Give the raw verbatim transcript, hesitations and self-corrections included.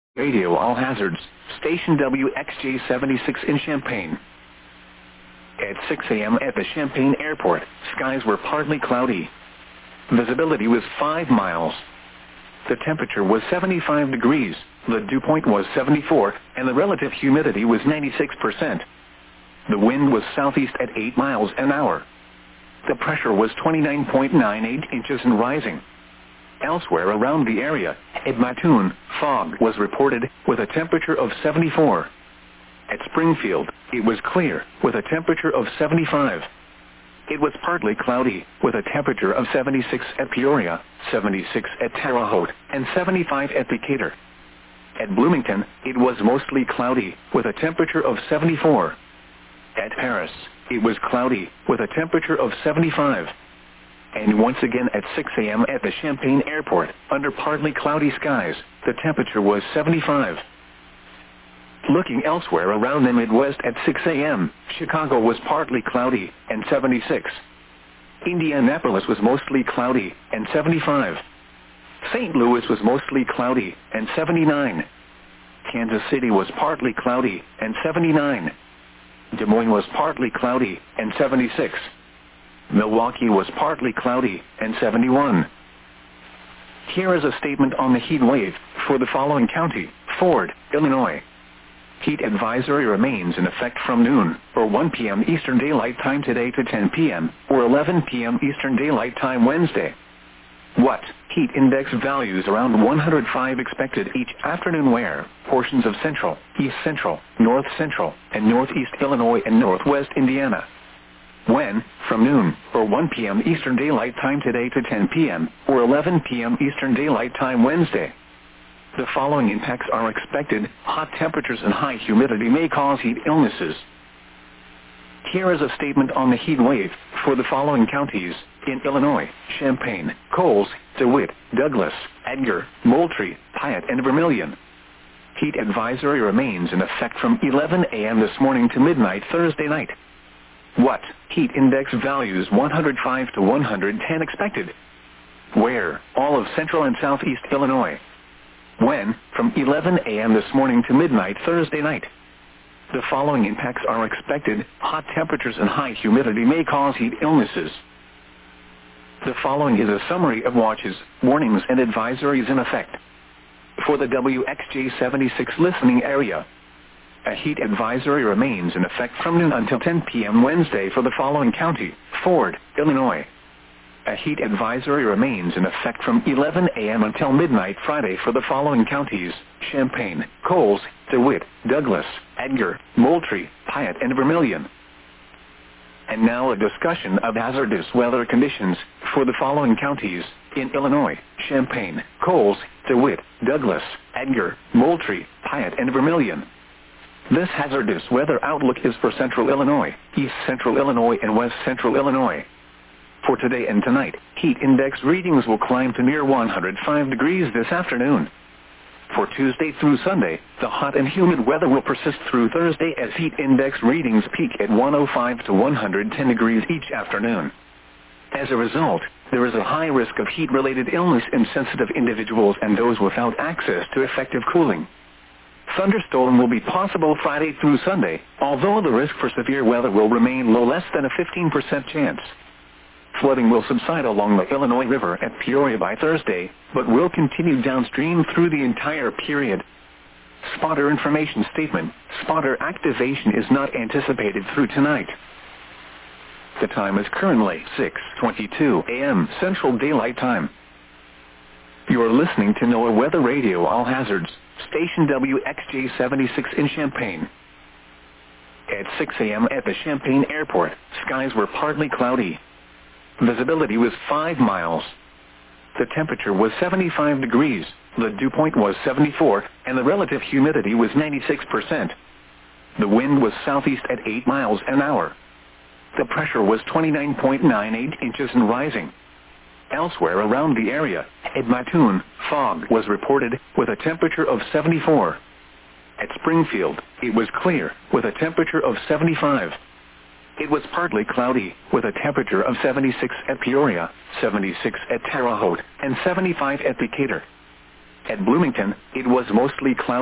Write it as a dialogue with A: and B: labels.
A: Radio All Hazards, station W X J seventy-six in Champaign. At six a m at the Champaign Airport, skies were partly cloudy. Visibility was five miles. The temperature was seventy-five degrees, the dew point was seventy-four, and the relative humidity was ninety-six percent. The wind was southeast at eight miles an hour. The pressure was twenty-nine point nine eight inches and rising. Elsewhere around the area, at Mattoon, fog was reported, with a temperature of seventy-four. At Springfield, it was clear, with a temperature of seventy-five. It was partly cloudy, with a temperature of seventy-six at Peoria, seventy-six at Terre Haute, and seventy-five at Decatur. At Bloomington, it was mostly cloudy, with a temperature of seventy-four. At Paris, it was cloudy, with a temperature of seventy-five. And once again at six a m at the Champaign Airport, under partly cloudy skies, the temperature was seventy-five. Looking elsewhere around the Midwest at six a m, Chicago was partly cloudy, and seventy-six. Indianapolis was mostly cloudy, and seventy-five. Saint Louis was mostly cloudy, and seventy-nine. Kansas City was partly cloudy, and seventy-nine. Des Moines was partly cloudy, and seventy-six. Milwaukee was partly cloudy, and seventy-one. Here is a statement on the heat wave for the following county: Ford, Illinois. Heat advisory remains in effect from noon, or one p m Eastern Daylight Time today to ten p m, or eleven p m Eastern Daylight Time Wednesday. What? Heat index values around one hundred five expected each afternoon where portions of central, east central, north central, and northeast Illinois and northwest Indiana. When? From noon, or one p m Eastern Daylight Time today to ten p m, or eleven p m Eastern Daylight Time Wednesday. The following impacts are expected: hot temperatures and high humidity may cause heat illnesses. Here is a statement on the heat wave for the following counties: in Illinois: Champaign, Coles, DeWitt, Douglas, Edgar, Moultrie, Piatt, and Vermilion. Heat advisory remains in effect from eleven a m this morning to midnight Thursday night. What? Heat index values one hundred five to one hundred ten expected. Where? All of central and southeast Illinois. When? From eleven a m this morning to midnight Thursday night. The following impacts are expected: hot temperatures and high humidity may cause heat illnesses. The following is a summary of watches, warnings, and advisories in effect. For the W X J seventy-six listening area, a heat advisory remains in effect from noon until ten p m Wednesday for the following county: Ford, Illinois. A heat advisory remains in effect from eleven a m until midnight Friday for the following counties: Champaign, Coles, DeWitt, Douglas, Edgar, Moultrie, Piatt, and Vermilion. And now a discussion of hazardous weather conditions for the following counties: in Illinois: Champaign, Coles, DeWitt, Douglas, Edgar, Moultrie, Piatt, and Vermilion. This hazardous weather outlook is for central Illinois, east central Illinois, and west central Illinois. For today and tonight, heat index readings will climb to near one hundred five degrees this afternoon. For Tuesday through Sunday, the hot and humid weather will persist through Thursday as heat index readings peak at one hundred five to one hundred ten degrees each afternoon. As a result, there is a high risk of heat-related illness in sensitive individuals and those without access to effective cooling. Thunderstorm will be possible Friday through Sunday, although the risk for severe weather will remain low, less than a fifteen percent chance. Flooding will subside along the Illinois River at Peoria by Thursday, but will continue downstream through the entire period. Spotter information statement: spotter activation is not anticipated through tonight. The time is currently six twenty-two a m Central Daylight Time. You are listening to NOAA Weather Radio All Hazards, station W X J seventy-six in Champaign. At six a m at the Champaign Airport, skies were partly cloudy. Visibility was five miles. The temperature was seventy-five degrees, the dew point was seventy-four, and the relative humidity was ninety-six percent. The wind was southeast at eight miles an hour. The pressure was twenty-nine point nine eight inches and rising. Elsewhere around the area, at Mattoon, fog was reported, with a temperature of seventy-four. At Springfield, it was clear, with a temperature of seventy-five. It was partly cloudy, with a temperature of seventy-six at Peoria, seventy-six at Terre Haute, and seventy-five at Decatur. At Bloomington, it was mostly cloudy.